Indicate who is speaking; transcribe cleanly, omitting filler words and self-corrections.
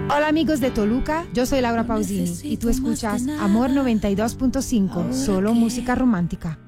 Speaker 1: Hola amigos de Toluca, yo soy Laura Pausini y tú escuchas Amor 92.5, solo música romántica.